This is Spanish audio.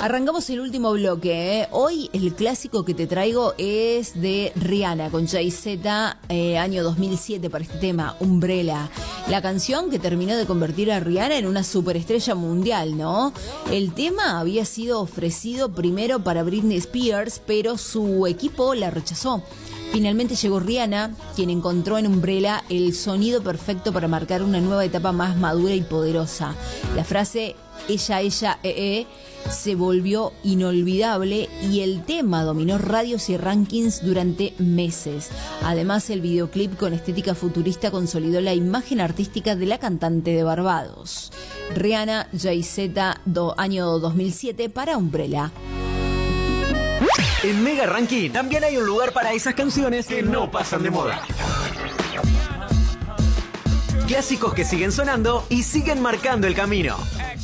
Arrancamos el último bloque, ¿eh? Hoy el clásico que te traigo es de Rihanna con Jay-Z, año 2007 para este tema, Umbrella. La canción que terminó de convertir a Rihanna en una superestrella mundial, ¿no? El tema había sido ofrecido primero para Britney Spears, pero su equipo la rechazó. Finalmente llegó Rihanna, quien encontró en Umbrella el sonido perfecto para marcar una nueva etapa más madura y poderosa. La frase ella, se volvió inolvidable y el tema dominó radios y rankings durante meses. Además, el videoclip con estética futurista consolidó la imagen artística de la cantante de Barbados. Rihanna, Jay-Z, año 2007 para Umbrella. En Mega Ranking también hay un lugar para esas canciones que no pasan de moda. Clásicos que siguen sonando y siguen marcando el camino.